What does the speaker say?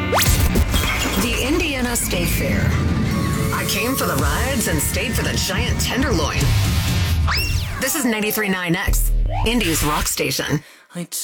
The Indiana State Fair. I came for the rides and stayed for the giant tenderloin. This is 93.9X, Indy's rock station.